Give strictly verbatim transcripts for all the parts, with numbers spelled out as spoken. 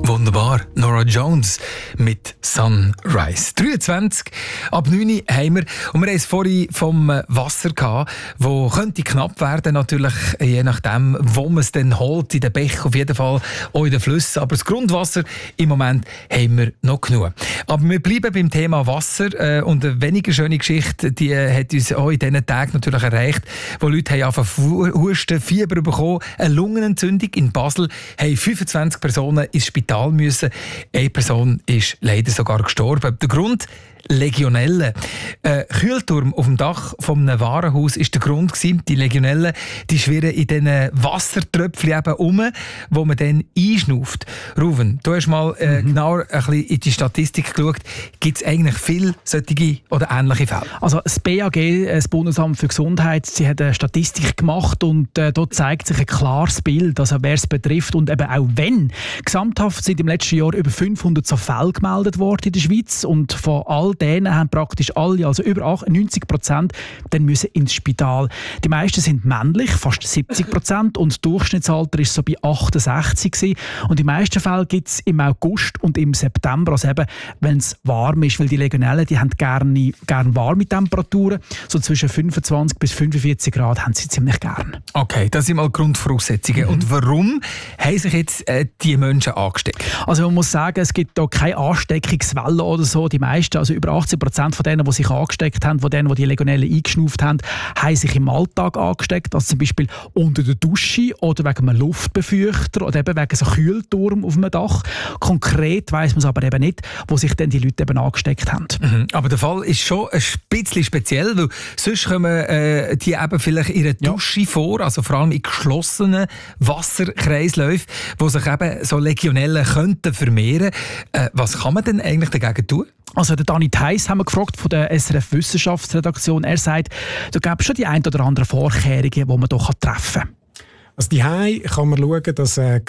Wunderbar. Norah Jones mit Sunrise. dreiundzwanzig ab neun Uhr haben wir. Und wir haben es vorhin vom Wasser gehabt, wo könnte knapp werden, natürlich, je nachdem, wo man es dann holt. In den Bächen auf jeden Fall, auch in den Flüssen. Aber das Grundwasser im Moment haben wir noch genug. Aber wir bleiben beim Thema Wasser. Äh, und eine weniger schöne Geschichte, die äh, hat uns auch in diesen Tagen natürlich erreicht, wo Leute haben angefangen Husten, Fieber bekommen, eine Lungenentzündung in Basel, haben fünfundzwanzig Personen ins Spital müssen. Eine Person ist leider sogar gestorben. Der Grund? Legionellen. Ein Kühlturm auf dem Dach von einem Warenhaus war der Grund gewesen. Die Legionellen, die schwirren in diesen Wassertröpfchen eben um, wo man dann einschnauft. Ruven, du hast mal äh, mhm. genauer ein bisschen in die Statistik geschaut. Gibt es eigentlich viele solche oder ähnliche Fälle? Also das B A G, das Bundesamt für Gesundheit, sie hat eine Statistik gemacht und äh, dort zeigt sich ein klares Bild, also wer es betrifft und eben auch wenn. Gesamthaft sind im letzten Jahr über fünfhundert so Fälle gemeldet worden in der Schweiz und von all denen haben praktisch alle, also über neunzig Prozent, dann müssen ins Spital. Die meisten sind männlich, fast siebzig Prozent, und das Durchschnittsalter ist so bei achtundsechzig gewesen. Und die meisten Fälle gibt es im August und im September, also eben, wenn es warm ist, weil die Legionellen, die haben gerne, gerne warme Temperaturen, so zwischen fünfundzwanzig bis fünfundvierzig Grad haben sie ziemlich gern. Okay, das sind mal Grundvoraussetzungen. Mhm. Und warum haben sich jetzt äh, die Menschen angesteckt? Also man muss sagen, es gibt da keine Ansteckungswelle oder so. Die meisten, also über achtzig Prozent von denen, die sich angesteckt haben, von denen, die die Legionellen eingeschnauft haben, haben sich im Alltag angesteckt. Also zum Beispiel unter der Dusche oder wegen einem Luftbefeuchter oder eben wegen so einem Kühlturm auf dem Dach. Konkret weiss man es aber eben nicht, wo sich dann die Leute eben angesteckt haben. Mhm. Aber der Fall ist schon ein bisschen speziell, weil sonst kommen äh, die eben vielleicht in einer Dusche ja. vor, also vor allem in geschlossenen Wasserkreisläufen, wo sich eben so Legionellen könnten vermehren. Äh, was kann man denn eigentlich dagegen tun? Also der Dani Theiss haben wir gefragt von der S R F Wissenschaftsredaktion. Er sagt, da gäbe es schon die ein oder andere Vorkehrungen, die man hier treffen kann. Also daheim kann man schauen, dass äh,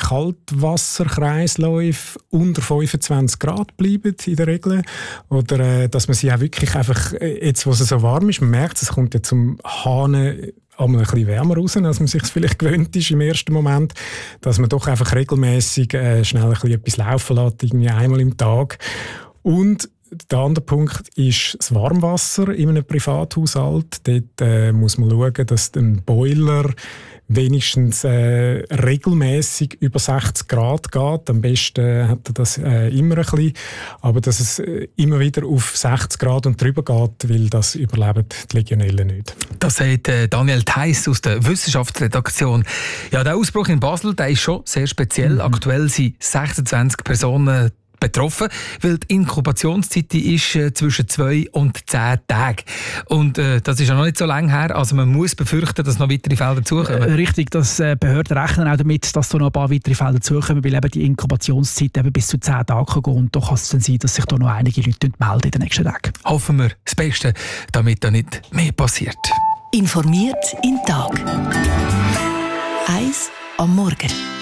Kaltwasserkreisläufe unter fünfundzwanzig Grad bleiben in der Regel. Oder äh, dass man sie auch wirklich einfach, äh, jetzt wo es so warm ist, man merkt, es kommt ja zum Hahnen einmal ein bisschen wärmer raus, als man sich vielleicht gewöhnt ist im ersten Moment, dass man doch einfach regelmäßig äh, schnell ein bisschen etwas laufen lässt, irgendwie einmal im Tag. Und der andere Punkt ist das Warmwasser in einem Privathaushalt. Dort äh, muss man schauen, dass ein Boiler wenigstens äh, regelmäßig über sechzig Grad geht. Am besten äh, hat er das äh, immer ein bisschen. Aber dass es äh, immer wieder auf sechzig Grad und drüber geht, weil das überleben die Legionellen nicht. Das sagt äh, Daniel Theiss aus der Wissenschaftsredaktion. Ja, der Ausbruch in Basel, der ist schon sehr speziell. Mhm. Aktuell sind sechsundzwanzig Personen betroffen, weil die Inkubationszeit ist äh, zwischen zwei und zehn Tagen. Und äh, das ist ja noch nicht so lange her, also man muss befürchten, dass noch weitere Fälle dazukommen. Äh, richtig, dass äh, Behörden rechnen auch damit, dass da noch ein paar weitere Fälle dazukommen, weil eben die Inkubationszeit eben bis zu zehn Tage kann gehen. Und da kann es dann sein, dass sich da noch einige Leute melden in den nächsten Tagen. Hoffen wir das Beste, damit da nicht mehr passiert. Informiert im Tag. Eins am Morgen.